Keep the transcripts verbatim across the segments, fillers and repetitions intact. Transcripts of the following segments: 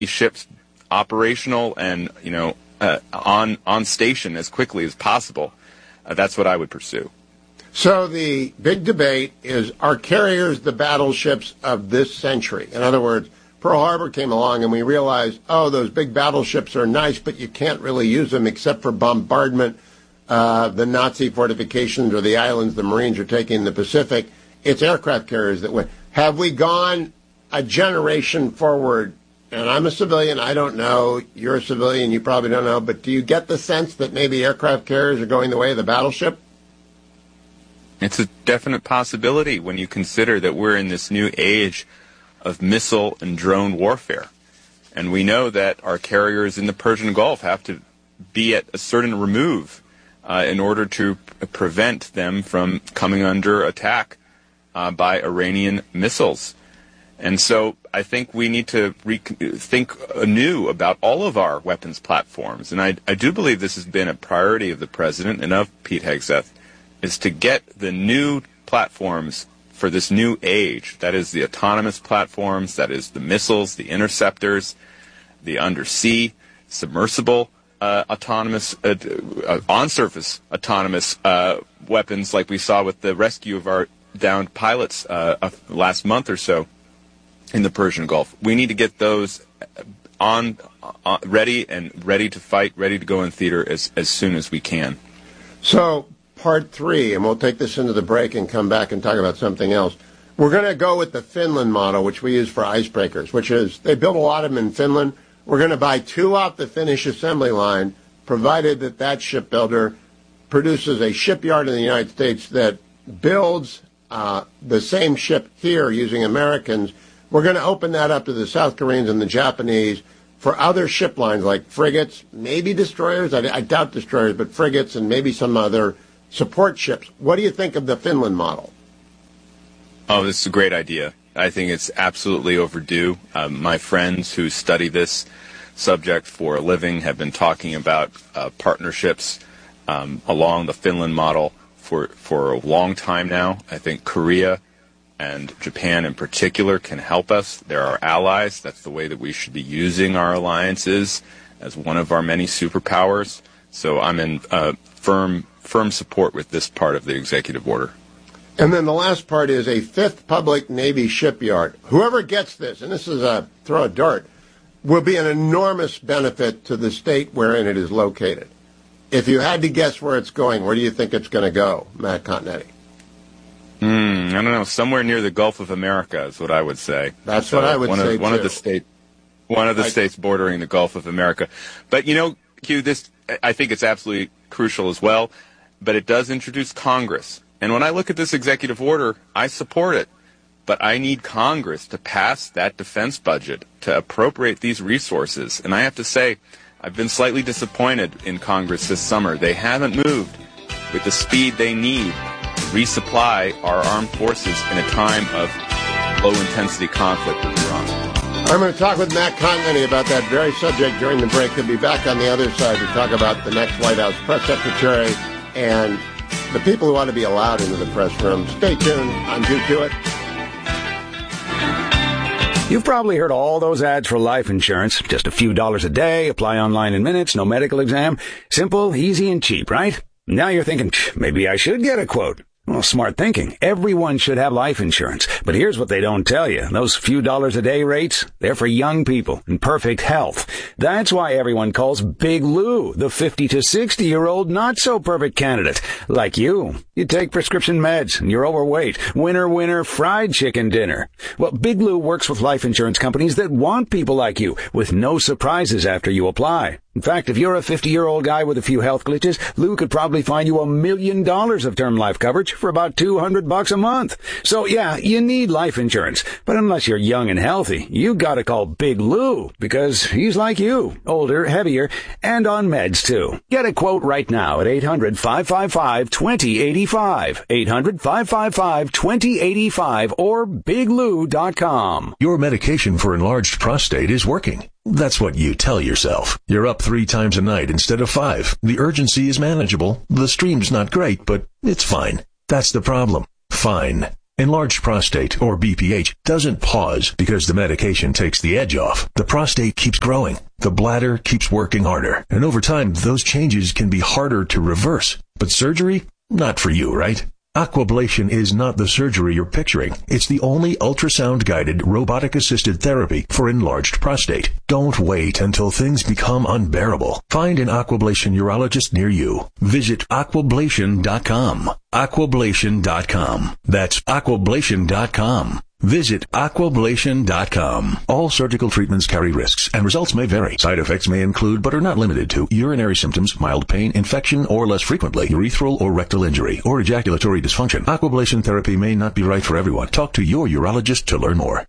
ships operational and, you know, uh, on on station as quickly as possible. Uh, that's what I would pursue. So the big debate is, are carriers the battleships of this century? In other words, Pearl Harbor came along and we realized, oh, those big battleships are nice, but you can't really use them except for bombardment. Uh, the Nazi fortifications or the islands the Marines are taking in the Pacific. It's aircraft carriers that win. Have we gone a generation forward? And I'm a civilian. I don't know. You're a civilian. You probably don't know. But do you get the sense that maybe aircraft carriers are going the way of the battleship? It's a definite possibility when you consider that we're in this new age of missile and drone warfare. And we know that our carriers in the Persian Gulf have to be at a certain remove uh, in order to p- prevent them from coming under attack uh, by Iranian missiles. And so I think we need to re- think anew about all of our weapons platforms. And I, I do believe this has been a priority of the president and of Pete Hegseth, is to get the new platforms for this new age. That is the autonomous platforms, that is the missiles, the interceptors, the undersea, submersible uh, autonomous, uh, uh, on-surface autonomous uh, weapons like we saw with the rescue of our downed pilots uh, uh, last month or so in the Persian Gulf. We need to get those on, uh, ready and ready to fight, ready to go in theater as, as soon as we can. So, part three, and we'll take this into the break and come back and talk about something else. We're going to go with the Finland model, which we use for icebreakers, which is they build a lot of them in Finland. We're going to buy two off the Finnish assembly line, provided that that shipbuilder produces a shipyard in the United States that builds uh, the same ship here using Americans. We're going to open that up to the South Koreans and the Japanese for other ship lines like frigates, maybe destroyers. I, I doubt destroyers, but frigates and maybe some other support ships. What do you think of the Finland model? Oh, this is a great idea. I think it's absolutely overdue. Um, my friends who study this subject for a living have been talking about uh, partnerships um, along the Finland model for, for a long time now. I think Korea and Japan in particular can help us. They're our allies. That's the way that we should be using our alliances as one of our many superpowers. So I'm in uh, firm firm support with this part of the executive order. And then the last part is a fifth public Navy shipyard. Whoever gets this, and this is a throw a dart, will be an enormous benefit to the state wherein it is located. If you had to guess where it's going, where do you think it's going to go, Matt Continetti? Hmm, I don't know. Somewhere near the Gulf of America is what I would say. That's so what I would one say of, one too. of the state, one of the I, states bordering the Gulf of America. But you know, Q, this I think it's absolutely crucial as well. But it does introduce Congress, and when I look at this executive order, I support it. But I need Congress to pass that defense budget to appropriate these resources. And I have to say, I've been slightly disappointed in Congress this summer. They haven't moved with the speed they need to resupply our armed forces in a time of low-intensity conflict with Iran. I'm going to talk with Matt Continetti about that very subject during the break. He'll be back on the other side to talk about the next White House press secretary and the people who ought to be allowed into the press room. Stay tuned. I'm Duke Hewitt. You've probably heard all those ads for life insurance. Just a few dollars a day, apply online in minutes, no medical exam. Simple, easy, and cheap, right? Now you're thinking, maybe I should get a quote. Well, smart thinking. Everyone should have life insurance. But here's what they don't tell you. Those few dollars a day rates, they're for young people in perfect health. That's why everyone calls Big Lou the fifty to sixty-year-old not-so-perfect candidate. Like you. You take prescription meds and you're overweight. Winner, winner, fried chicken dinner. Well, Big Lou works with life insurance companies that want people like you with no surprises after you apply. In fact, if you're a fifty-year-old guy with a few health glitches, Lou could probably find you a million dollars of term life coverage for about two hundred bucks a month. So yeah, you need life insurance. But unless you're young and healthy, you gotta call Big Lou because he's like you, older, heavier, and on meds too. Get a quote right now at eight hundred, five five five, two zero eight five, eight hundred, five five five, two zero eight five or big lou dot com. Your medication for enlarged prostate is working. That's what you tell yourself. You're up three times a night instead of five. The urgency is manageable. The stream's not great, but it's fine. That's the problem. Fine. Enlarged prostate, or B P H, doesn't pause because the medication takes the edge off. The prostate keeps growing. The bladder keeps working harder. And over time, those changes can be harder to reverse. But surgery? Not for you, right? Aquablation is not the surgery you're picturing. It's the only ultrasound-guided, robotic-assisted therapy for enlarged prostate. Don't wait until things become unbearable. Find an Aquablation urologist near you. Visit aquablation dot com. aquablation dot com. That's aquablation dot com. Visit aquablation dot com. All surgical treatments carry risks, and results may vary. Side effects may include, but are not limited to, urinary symptoms, mild pain, infection, or less frequently, urethral or rectal injury, or ejaculatory dysfunction. Aquablation therapy may not be right for everyone. Talk to your urologist to learn more.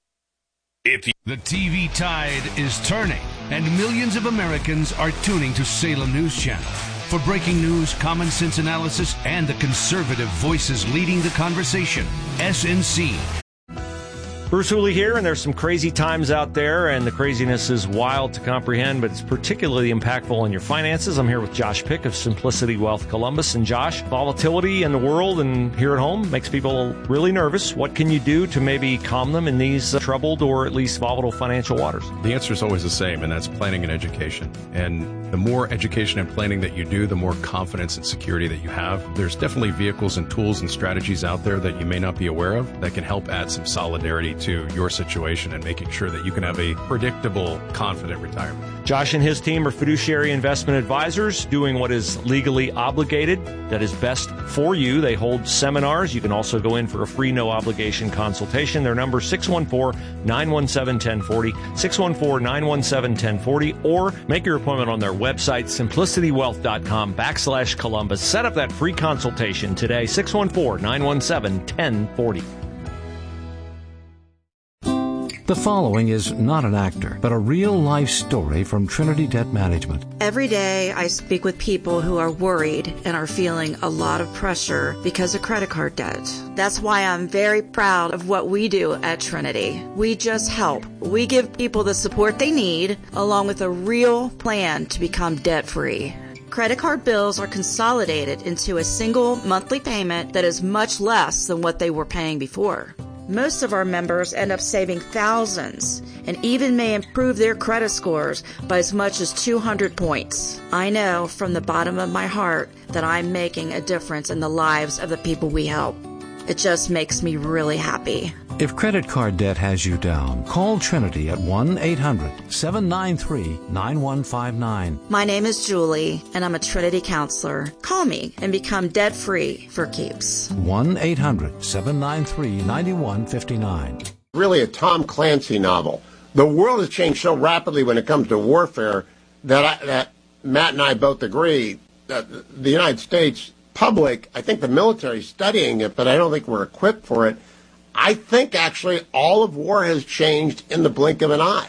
If the T V tide is turning, and millions of Americans are tuning to Salem News Channel for breaking news, common sense analysis, and the conservative voices leading the conversation. S N C. Bruce Hooley here, and there's some crazy times out there, and the craziness is wild to comprehend, but it's particularly impactful on your finances. I'm here with Josh Pick of Simplicity Wealth Columbus. And Josh, volatility in the world and here at home makes people really nervous. What can you do to maybe calm them in these uh, troubled or at least volatile financial waters? The answer is always the same, and that's planning and education. And the more education and planning that you do, the more confidence and security that you have. There's definitely vehicles and tools and strategies out there that you may not be aware of that can help add some solidarity to your situation and making sure that you can have a predictable, confident retirement. Josh and his team are fiduciary investment advisors doing what is legally obligated, that is best for you. They hold seminars. You can also go in for a free, no-obligation consultation. Their number is six one four, nine one seven, one zero four zero, six one four, nine one seven, one zero four zero, or make your appointment on their website, simplicitywealth.com backslash Columbus. Set up that free consultation today, six one four, nine one seven, one zero four zero. The following is not an actor, but a real-life story from Trinity Debt Management. Every day I speak with people who are worried and are feeling a lot of pressure because of credit card debt. That's why I'm very proud of what we do at Trinity. We just help. We give people the support they need, along with a real plan to become debt-free. Credit card bills are consolidated into a single monthly payment that is much less than what they were paying before. Most of our members end up saving thousands and even may improve their credit scores by as much as two hundred points. I know from the bottom of my heart that I'm making a difference in the lives of the people we help. It just makes me really happy. If credit card debt has you down, call Trinity at one eight hundred, seven nine three, nine one five nine. My name is Julie, and I'm a Trinity counselor. Call me and become debt-free for keeps. one eight hundred, seven nine three, nine one five nine. Really a Tom Clancy novel. The world has changed so rapidly when it comes to warfare that, I, that Matt and I both agree that the United States public, I think the military is studying it, but I don't think we're equipped for it. I think, actually, all of war has changed in the blink of an eye.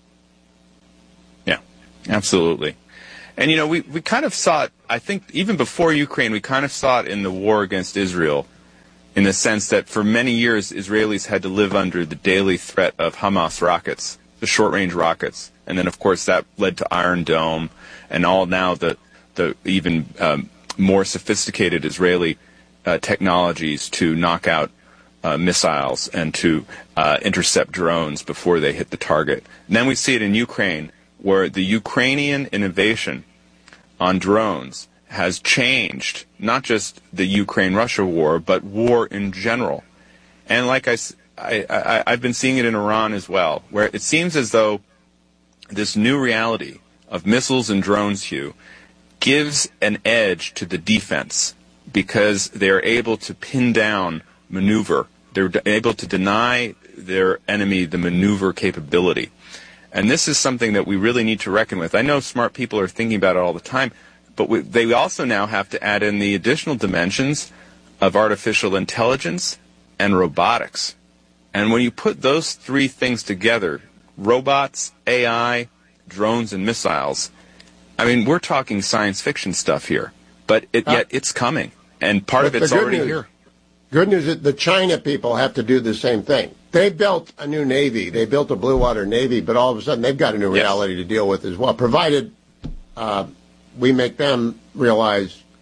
Yeah, absolutely. And, you know, we, we kind of saw it, I think, even before Ukraine, we kind of saw it in the war against Israel, in the sense that for many years, Israelis had to live under the daily threat of Hamas rockets, the short-range rockets. And then, of course, that led to Iron Dome and all now the, the even um, more sophisticated Israeli uh, technologies to knock out Uh, missiles and to uh, intercept drones before they hit the target. And then we see it in Ukraine, where the Ukrainian innovation on drones has changed not just the Ukraine-Russia war, but war in general. And like I, I, I, I've been seeing it in Iran as well, where it seems as though this new reality of missiles and drones, Hugh, gives an edge to the defense because they're able to pin down maneuver. They're able to deny their enemy the maneuver capability. And this is something that we really need to reckon with. I know smart people are thinking about it all the time, but we, they also now have to add in the additional dimensions of artificial intelligence and robotics. And when you put those three things together, robots, A I, drones, and missiles, I mean, we're talking science fiction stuff here, but it, yet it's coming. And part of it's already news. here. Good news is the China people have to do the same thing. They built a new Navy. They built a blue water Navy, but all of a sudden they've got a new reality yes. to deal with as well, provided uh, we make them realize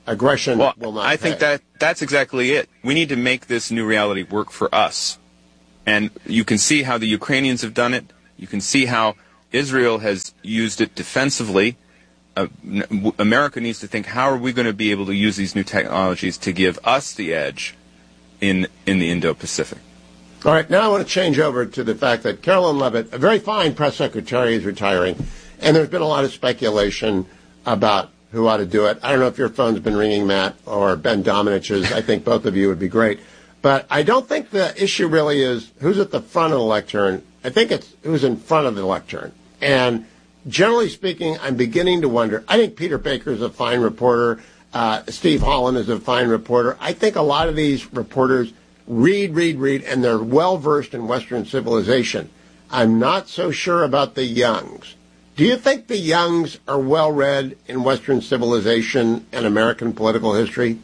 aggression well, will not I pay. think that that's exactly it. We need to make this new reality work for us. And you can see how the Ukrainians have done it. You can see how Israel has used it defensively. Uh, America needs to think, how are we going to be able to use these new technologies to give us the edge in in the Indo-Pacific? All right, now I want to change over to the fact that Carolyn Levitt, a very fine press secretary, is retiring, and there's been a lot of speculation about who ought to do it. I don't know if your phone's been ringing, Matt, or Ben Dominich's. I think both of you would be great. But I don't think the issue really is who's at the front of the lectern. I think it's who's in front of the lectern. And generally speaking, I'm beginning to wonder. I think Peter Baker is a fine reporter. Uh, Steve Holland is a fine reporter. I think a lot of these reporters read, read, read, and they're well-versed in Western civilization. I'm not so sure about the Youngs. Do you think the Youngs are well-read in Western civilization and American political history?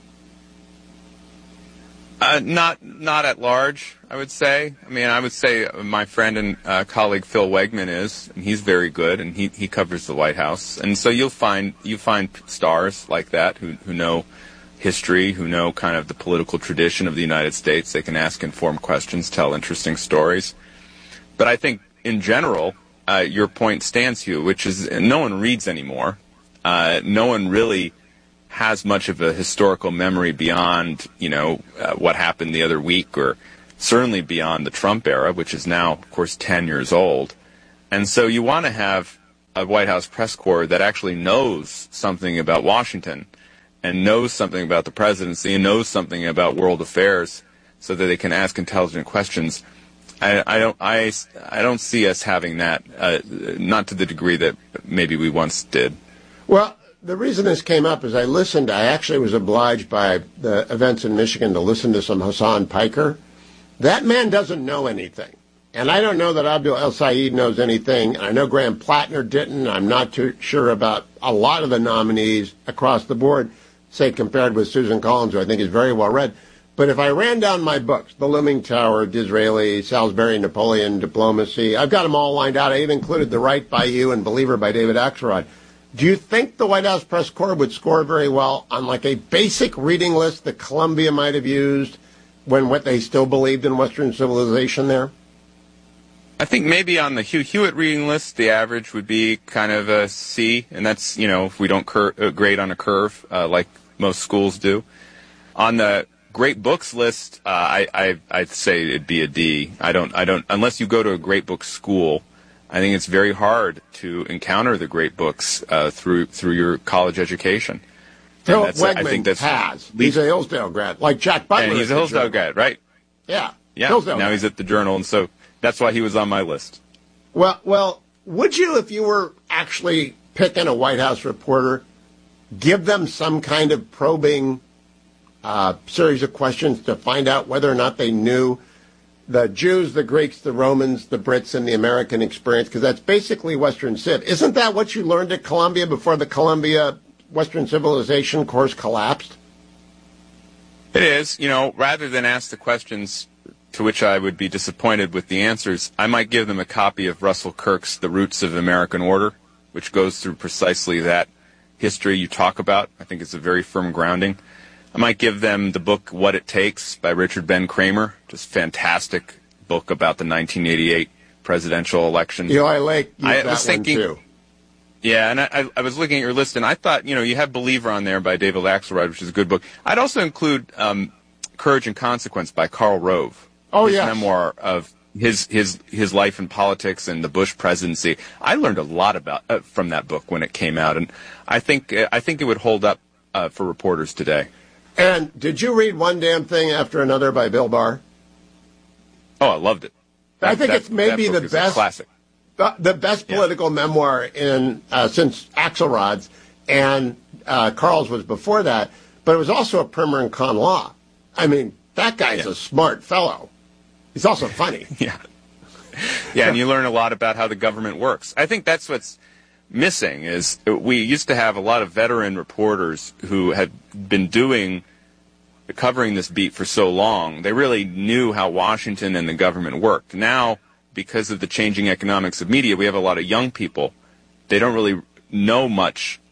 Uh, not not at large, I would say. I mean, I would say my friend and uh, colleague Phil Wegman is, and he's very good, and he, he covers the White House. And so you'll find you find stars like that who who know history, who know kind of the political tradition of the United States. They can ask informed questions, tell interesting stories. But I think in general, uh, your point stands, Hugh, which is no one reads anymore. Uh, no one really has much of a historical memory beyond, you know, uh, what happened the other week, or certainly beyond the Trump era, which is now, of course, ten years old. And so you want to have a White House press corps that actually knows something about Washington and knows something about the presidency and knows something about world affairs so that they can ask intelligent questions. I, I don't I, I don't see us having that, uh, not to the degree that maybe we once did. Well, the reason this came up is I listened, I actually was obliged by the events in Michigan to listen to some Hassan Piker. That man doesn't know anything. And I don't know that Abdul El-Sayed knows anything. I know Graham Plattner didn't. I'm not too sure about a lot of the nominees across the board, say compared with Susan Collins, who I think is very well read. But if I ran down my books, The Looming Tower, Disraeli, Salisbury, Napoleon, Diplomacy, I've got them all lined out. I even included The Right by You and Believer by David Axelrod. Do you think the White House press corps would score very well on like a basic reading list that Columbia might have used when what they still believed in Western civilization there? I think maybe on the Hugh Hewitt reading list, the average would be kind of a C, and that's, you know, if we don't cur- uh, grade on a curve uh, like most schools do. On the great books list, uh, I, I I'd say it'd be a D. I don't I don't unless you go to a great book school. I think it's very hard to encounter the great books uh, through through your college education. Phil Wegman I think that's has. He's a Hillsdale grad, like Jack Butler. And he's a Hillsdale grad, right? Yeah. Yeah. Hillsdale now grad. he's at the Journal, and so that's why he was on my list. Well, well, would you, if you were actually picking a White House reporter, give them some kind of probing uh, series of questions to find out whether or not they knew the Jews, the Greeks, the Romans, the Brits, and the American experience, because that's basically Western Civ. Isn't that what you learned at Columbia before the Columbia Western Civilization course collapsed? It is. You know, rather than ask the questions to which I would be disappointed with the answers, I might give them a copy of Russell Kirk's The Roots of American Order, which goes through precisely that history you talk about. I think it's a very firm grounding. I might give them the book What It Takes by Richard Ben Kramer, just fantastic book about the nineteen eighty-eight presidential election. Eli Lake used I that was thinking, one too. Yeah, and I, I was looking at your list, and I thought, you know, you have Believer on there by David Axelrod, which is a good book. I'd also include um, Courage and Consequence by Karl Rove. Oh, his yes. memoir of his his his life in politics and the Bush presidency. I learned a lot about uh, from that book when it came out, and I think uh, I think it would hold up uh, for reporters today. And did you read One Damn Thing After Another by Bill Barr? Oh, I loved it. That, I think that, it's maybe that the book is best a classic. The, the best political yeah. memoir in uh, since Axelrod's, and uh, Carl's was before that. But it was also a primer in con law. I mean, that guy's yeah. a smart fellow. He's also funny. yeah. Yeah, and you learn a lot about how the government works. I think that's what's missing is we used to have a lot of veteran reporters who had been doing, covering this beat for so long. They really knew how Washington and the government worked. Now, because of the changing economics of media, we have a lot of young people. They don't really know much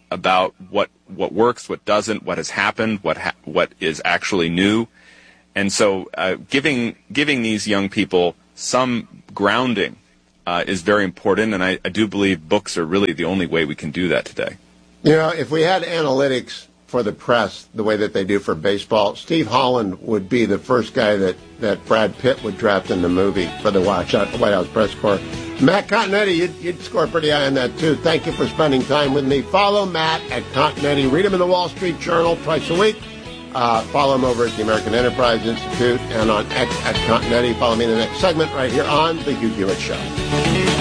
about what what works, what doesn't, what has happened, what ha- what is actually new. And so uh, giving giving these young people some grounding uh, is very important, and I, I do believe books are really the only way we can do that today. You know, if we had analytics for the press the way that they do for baseball, Steve Holland would be the first guy that, that Brad Pitt would draft in the movie for the White House press corps. Matt Continetti, you'd, you'd score pretty high on that, too. Thank you for spending time with me. Follow Matt at Continetti. Read him in the Wall Street Journal twice a week. Uh, follow him over at the American Enterprise Institute and on X at Continetti. Follow me in the next segment right here on The Hugh Hewitt Show.